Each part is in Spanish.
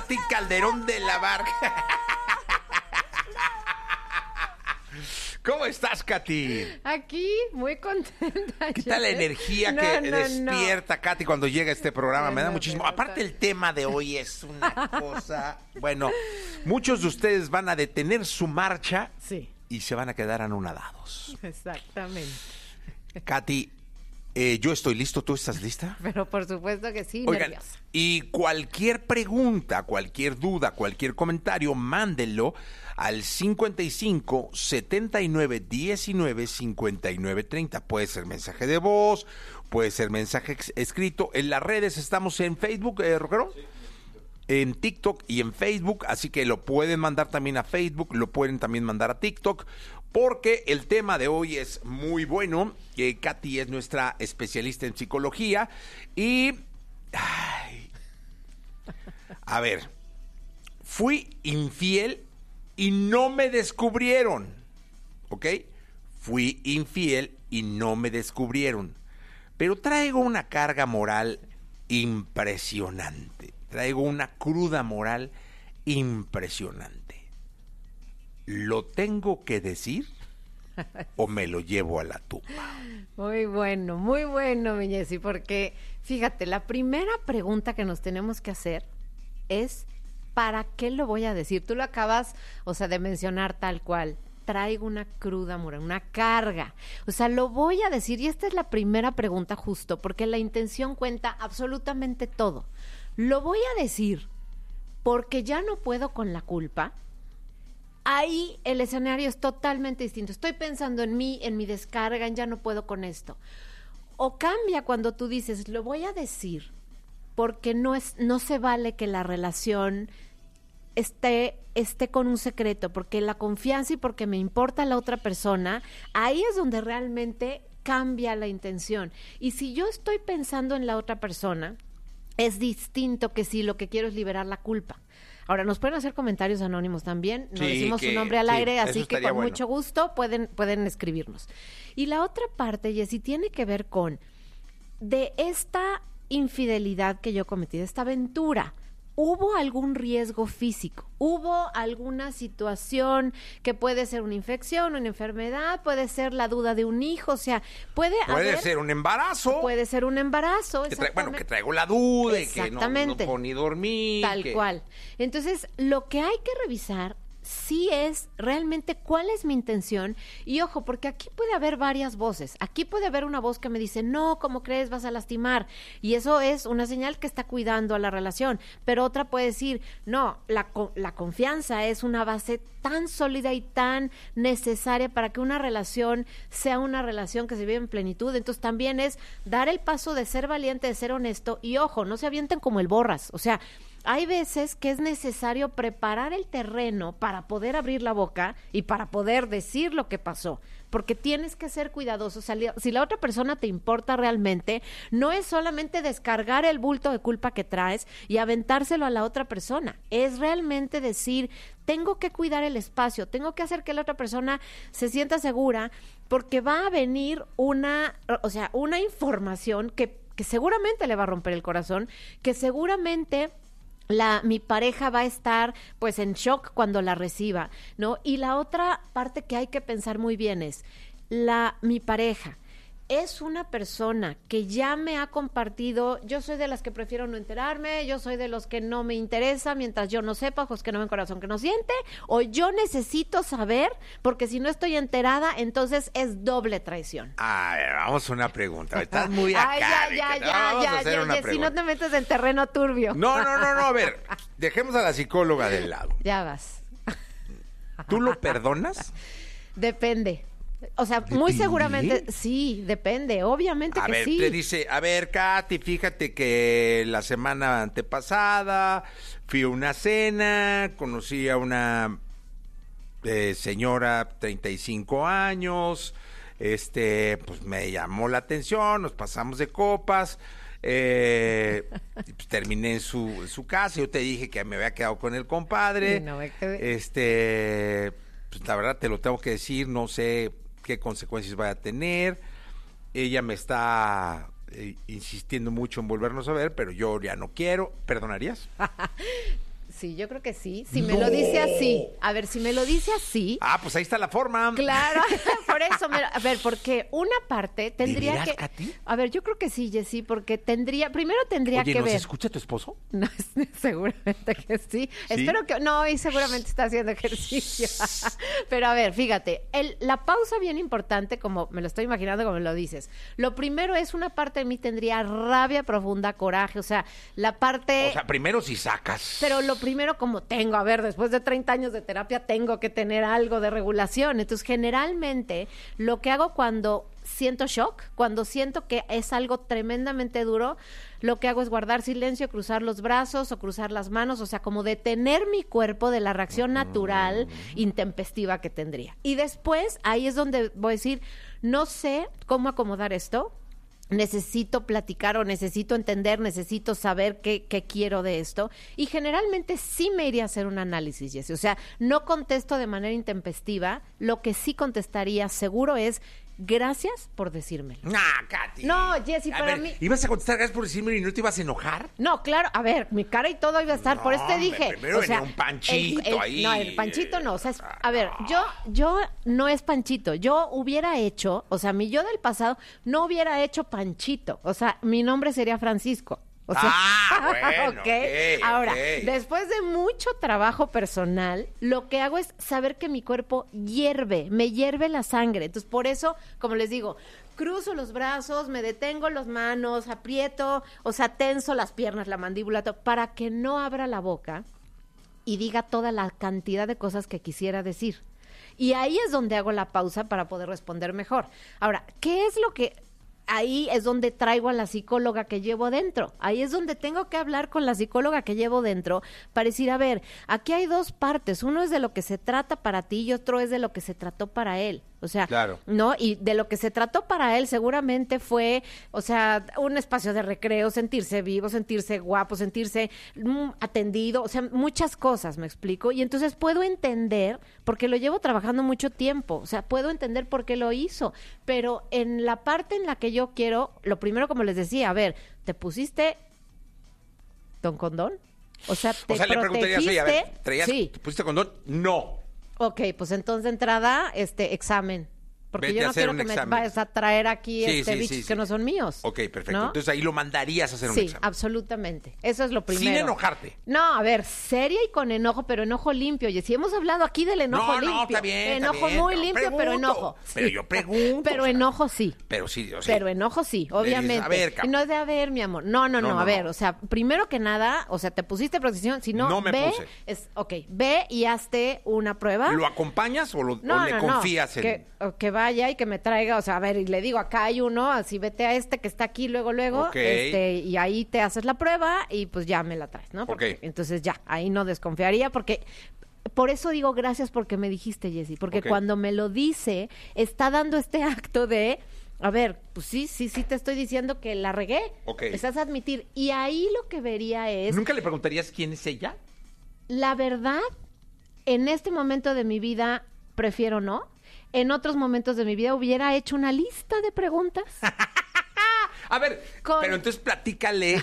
Katy Calderón de la Barca. ¿Cómo estás, Katy? Aquí, muy contenta. ¿Qué tal la energía que despierta Katy cuando llega a este programa? Me da muchísimo. Aparte, el tema de hoy es una cosa. Bueno, muchos de ustedes van a detener su marcha y se van a quedar anonadados. Exactamente. Katy, yo estoy listo. ¿Tú estás lista? Pero por supuesto que sí, Oigan, nerviosa. y cualquier pregunta, cualquier duda, cualquier comentario, mándenlo al 55 79 19 59 30. Puede ser mensaje de voz, puede ser mensaje escrito. En las redes estamos en Facebook, ¿Rockero? Sí. En TikTok y en Facebook, así que lo pueden mandar también a Facebook, lo pueden también mandar a TikTok, porque el tema de hoy es muy bueno. Katy es nuestra especialista en psicología y... a ver, fui infiel y no me descubrieron, ¿ok? Fui infiel y no me descubrieron, pero traigo una carga moral impresionante, traigo una cruda moral impresionante. ¿Lo tengo que decir o me lo llevo a la tumba? Muy bueno, mi Jessy, porque fíjate, la primera pregunta que nos tenemos que hacer es ¿para qué lo voy a decir? Tú lo acabas, de mencionar tal cual. Traigo una cruda moral, una carga. Lo voy a decir, y esta es la primera pregunta justo, porque la intención cuenta absolutamente todo. Lo voy a decir porque ya no puedo con la culpa. Ahí el escenario es totalmente distinto. Estoy pensando en mí, en mi descarga, en ya no puedo con esto. O cambia cuando tú dices, lo voy a decir porque no se vale que la relación esté con un secreto, porque la confianza y porque me importa la otra persona, ahí es donde realmente cambia la intención. Y si yo estoy pensando en la otra persona, es distinto que si lo que quiero es liberar la culpa. Ahora, nos pueden hacer comentarios anónimos también, no decimos su nombre al aire, así que con mucho gusto pueden escribirnos. Y la otra parte, Jessy, tiene que ver con de esta infidelidad que yo cometí, de esta aventura. ¿Hubo algún riesgo físico? ¿Hubo alguna situación que puede ser una infección, una enfermedad? ¿Puede ser la duda de un hijo? Puede ser un embarazo. Puede ser un embarazo, que traigo la duda y que no puedo ni dormir. Tal cual. Entonces, lo que hay que revisar sí es realmente cuál es mi intención. Y ojo, porque aquí puede haber varias voces. Aquí puede haber una voz que me dice, no, ¿cómo crees? Vas a lastimar. Y eso es una señal que está cuidando a la relación. Pero otra puede decir, no, la confianza es una base tan sólida y tan necesaria para que una relación sea una relación que se vive en plenitud. Entonces también es dar el paso de ser valiente, de ser honesto. Y ojo, no se avienten como el borras. Hay veces que es necesario preparar el terreno para poder abrir la boca y para poder decir lo que pasó, porque tienes que ser cuidadoso. Si la otra persona te importa realmente, no es solamente descargar el bulto de culpa que traes y aventárselo a la otra persona, es realmente decir, tengo que cuidar el espacio, tengo que hacer que la otra persona se sienta segura, porque va a venir una información que seguramente le va a romper el corazón, que seguramente mi pareja va a estar en shock cuando la reciba, ¿no? Y la otra parte que hay que pensar muy bien es, mi pareja es una persona que ya me ha compartido, yo soy de las que prefiero no enterarme, yo soy de los que no me interesa mientras yo no sepa, ojos que no ven, corazón que no siente, o yo necesito saber, porque si no estoy enterada, entonces es doble traición. A ver, vamos a una pregunta. Estás muy acá. Ya, si no te metes en terreno turbio. No, a ver, dejemos a la psicóloga del lado. Ya vas. ¿Tú lo perdonas? Depende. Muy seguramente, sí, depende, obviamente que sí. Te dice, Katy, fíjate que la semana antepasada fui a una cena, conocí a una señora, 35 años, pues me llamó la atención, nos pasamos de copas, pues terminé en su casa, yo te dije que me había quedado con el compadre, no me quedé. Pues la verdad te lo tengo que decir, no sé qué consecuencias vaya a tener. Ella me está insistiendo mucho en volvernos a ver, pero yo ya no quiero. ¿Perdonarías? Sí, yo creo que sí. Si me lo dice así. A ver, si me lo dice así. Ah, pues ahí está la forma. Claro, por eso. A ver, porque una parte tendría ¿De veras, que... Katy? A ver, yo creo que sí, Jessy, porque primero tendría Oye, que ¿nos ver... escucha tu esposo? No, seguramente que sí. Espero que... No, y seguramente está haciendo ejercicio. Pero a ver, fíjate, la pausa bien importante, como me lo estoy imaginando, como me lo dices. Lo primero es, una parte de mí tendría rabia profunda, coraje, o sea, la parte... O sea, primero si sacas. Pero lo primero, como tengo, a ver, después de 30 años de terapia, tengo que tener algo de regulación. Entonces, generalmente, lo que hago cuando siento shock, cuando siento que es algo tremendamente duro, lo que hago es guardar silencio, cruzar los brazos o cruzar las manos, o sea, como detener mi cuerpo de la reacción natural, intempestiva que tendría. Y después, ahí es donde voy a decir, no sé cómo acomodar esto, necesito platicar o necesito entender, necesito saber qué quiero de esto. Y generalmente sí me iría a hacer un análisis, Jessy. O sea, no contesto de manera intempestiva. Lo que sí contestaría seguro es: gracias por decírmelo. Katy. No, Jessy, A para ver, mí... ¿ibas a contestar gracias por decirme y no te ibas a enojar? No, claro, a ver, mi cara y todo iba a estar, por eso te dije. Primero venía un panchito ahí. No, el panchito no, o sea, a ver, yo no es panchito, yo hubiera hecho, o sea, mi yo del pasado no hubiera hecho panchito, o sea, mi nombre sería Francisco. O sea, bueno, okay. Ahora, después de mucho trabajo personal, lo que hago es saber que mi cuerpo me hierve la sangre. Entonces, por eso, como les digo, cruzo los brazos, me detengo las manos, aprieto, o sea, tenso las piernas, la mandíbula, para que no abra la boca y diga toda la cantidad de cosas que quisiera decir. Y ahí es donde hago la pausa para poder responder mejor. Ahora, ¿qué es lo que...? Ahí es donde traigo a la psicóloga que llevo dentro. Ahí es donde tengo que hablar con la psicóloga que llevo dentro para decir, a ver, aquí hay dos partes. Uno es de lo que se trata para ti y otro es de lo que se trató para él. O sea, claro. ¿no? Y de lo que se trató para él seguramente fue, o sea, un espacio de recreo, sentirse vivo, sentirse guapo, sentirse atendido, o sea, muchas cosas, ¿me explico? Y entonces puedo entender, porque lo llevo trabajando mucho tiempo, o sea, puedo entender por qué lo hizo, pero en la parte en la que yo quiero, lo primero, como les decía, a ver, ¿te pusiste don condón? O sea, ¿te le preguntarías, oye, a ver, Sí. ¿te pusiste condón? No. Ok, pues entonces de entrada, examen. Porque Vete yo a no hacer quiero un que examen. me vayas a traer aquí bichos que no son míos. Ok, perfecto. ¿no? Entonces ahí lo mandarías a hacer un examen. Sí, absolutamente. Eso es lo primero. Sin enojarte. No, a ver, seria y con enojo, pero enojo limpio. Y si hemos hablado aquí del enojo limpio. No, está bien. Enojo muy limpio, pero enojo. Pero yo pregunto. Pero enojo sí. Pero sí, o sea, Pero enojo sí, obviamente. A ver, no es de a ver, mi amor. No, a ver, o sea, primero que nada, o sea, te pusiste protección, si no, me ve, puse. Ve y hazte una prueba. ¿Lo acompañas o le confías en...? Que vaya y que me traiga, o sea, a ver, y le digo, acá hay uno, así vete a que está aquí luego, Ok. y ahí te haces la prueba y pues ya me la traes, ¿no? Porque, entonces ya, ahí no desconfiaría, porque por eso digo gracias porque me dijiste, Jessy, porque cuando me lo dice, está dando este acto de... A ver, pues sí te estoy diciendo que la regué. Ok. Estás a admitir. Y ahí lo que vería es... ¿Nunca le preguntarías quién es ella? La verdad, en este momento de mi vida, prefiero no. En otros momentos de mi vida hubiera hecho una lista de preguntas. A ver, pero entonces platícale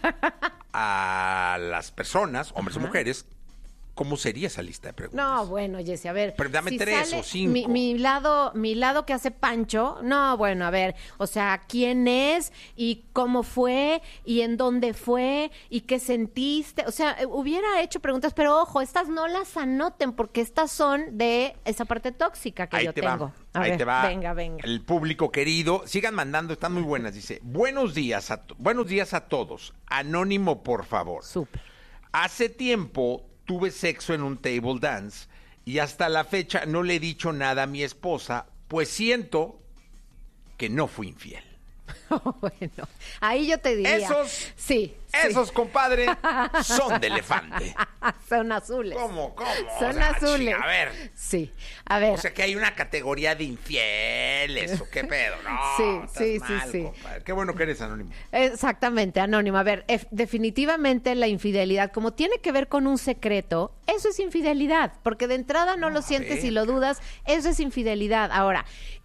a las personas, hombres o mujeres, ¿cómo sería esa lista de preguntas? No, bueno, Jessy, a ver. Pero dame 3 o 5. Mi lado que hace Pancho, no, bueno, a ver, o sea, ¿quién es? ¿Y cómo fue? ¿Y en dónde fue? ¿Y qué sentiste? O sea, hubiera hecho preguntas, pero ojo, estas no las anoten porque estas son de esa parte tóxica que yo tengo. Ahí te va. Venga. El público querido, sigan mandando, están muy buenas. Dice, buenos días a todos. Anónimo, por favor. Súper. Hace tiempo tuve sexo en un table dance y hasta la fecha no le he dicho nada a mi esposa, pues siento que no fui infiel. Bueno, ahí yo te diría. Esos, compadre, son de elefante. Son azules. ¿Cómo? Son azules. A ver. Sí, a ver. O sea que hay una categoría de infieles, ¿o qué pedo? No, sí. compadre. Qué bueno que eres anónimo. Exactamente, anónimo. A ver, definitivamente la infidelidad, como tiene que ver con un secreto, eso es infidelidad, porque de entrada no lo sientes y lo dudas, eso es infidelidad. Ahora,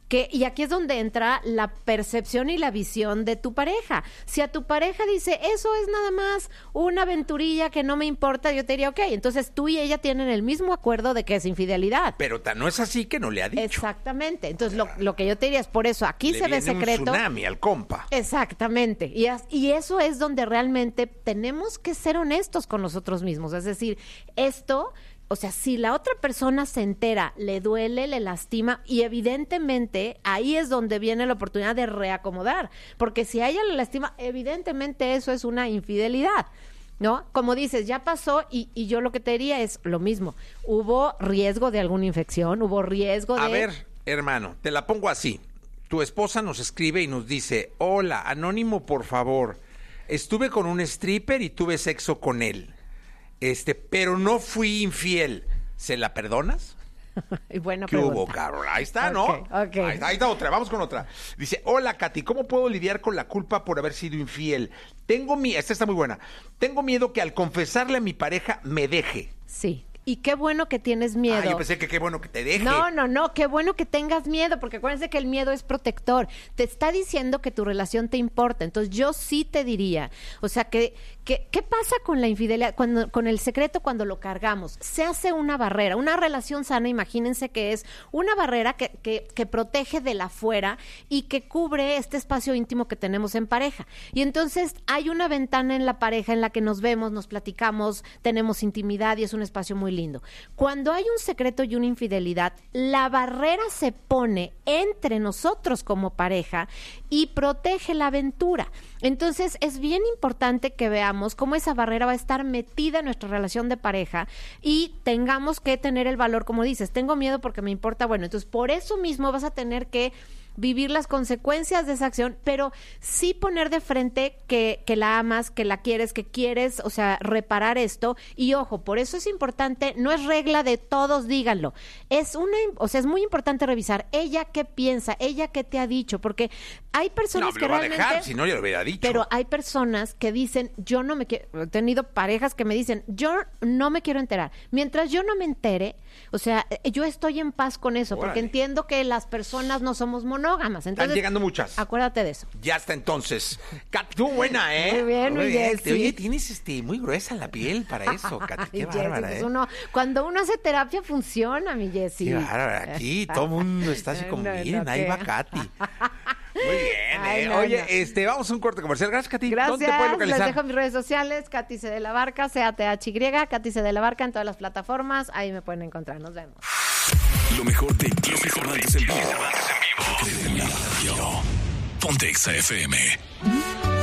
Y aquí es donde entra la percepción y la visión de tu pareja. Si a tu pareja dice, eso es nada más una aventurilla que no me importa, yo te diría, ok, entonces tú y ella tienen el mismo acuerdo de que es infidelidad. Pero no es así que no le ha dicho. Exactamente. Entonces lo que yo te diría es, por eso aquí se ve secreto. Un tsunami al compa. Exactamente. Y eso es donde realmente tenemos que ser honestos con nosotros mismos. Es decir, esto... O sea, si la otra persona se entera, le duele, le lastima, y evidentemente ahí es donde viene la oportunidad de reacomodar, porque si a ella le lastima, evidentemente eso es una infidelidad, ¿no? Como dices, ya pasó y yo lo que te diría es lo mismo. ¿Hubo riesgo de alguna infección? ¿Hubo riesgo de...? A ver, hermano, te la pongo así. Tu esposa nos escribe y nos dice, hola, anónimo, por favor, estuve con un stripper y tuve sexo con él. Pero no fui infiel. ¿Se la perdonas? Y buena ¿Qué pregunta. hubo, cabrón? Ahí está, ¿no? Okay. Ahí está otra, vamos con otra. Dice, hola, Katy, ¿cómo puedo lidiar con la culpa por haber sido infiel? Esta está muy buena. Tengo miedo que al confesarle a mi pareja me deje. Sí. Y qué bueno que tienes miedo. Yo pensé que qué bueno que te deje. No, qué bueno que tengas miedo, porque acuérdense que el miedo es protector. Te está diciendo que tu relación te importa. Entonces yo sí te diría, o sea, ¿qué pasa con la infidelidad? Con el secreto cuando lo cargamos, se hace una barrera. Una relación sana, imagínense que es una barrera que protege de la afuera y que cubre este espacio íntimo que tenemos en pareja. Y entonces hay una ventana en la pareja en la que nos vemos, nos platicamos, tenemos intimidad y es un espacio muy lindo. Cuando hay un secreto y una infidelidad, la barrera se pone entre nosotros como pareja y protege la aventura. Entonces es bien importante que veamos cómo esa barrera va a estar metida en nuestra relación de pareja y tengamos que tener el valor, como dices, tengo miedo porque me importa, bueno, entonces por eso mismo vas a tener que vivir las consecuencias de esa acción, pero sí poner de frente que la amas, que la quieres, o sea, reparar esto. Y ojo, por eso es importante, no es regla de todos, díganlo. Es muy importante revisar ella qué piensa, ella qué te ha dicho, porque hay personas que realmente... No, lo va a dejar, si no ya lo hubiera dicho. Pero hay personas que dicen, yo no me quiero... He tenido parejas que me dicen, yo no me quiero enterar. Mientras yo no me entere, o sea, yo estoy en paz con eso, porque entiendo que las personas no somos monógamas. Entonces, están llegando muchas. Acuérdate de eso. Ya está entonces. Katy, tú buena, ¿eh? Muy bien, muy bien. Oye, tienes muy gruesa la piel para eso, Katy. Qué bárbara, Jessy, pues cuando uno hace terapia funciona, mi Jessy. Qué bárbara. Aquí todo el mundo está así como, miren, ahí va Katy. Muy bien, Oye, vamos a un corte comercial. Gracias, Katy. Gracias. ¿Dónde te puedes localizar? Les dejo mis redes sociales, Katy C. de la Barca, CATHY, Katy C. de la Barca en todas las plataformas. Ahí me pueden encontrar. Nos vemos. Lo mejor de Jessy Cervantes en vivo. Ponte Exa FM.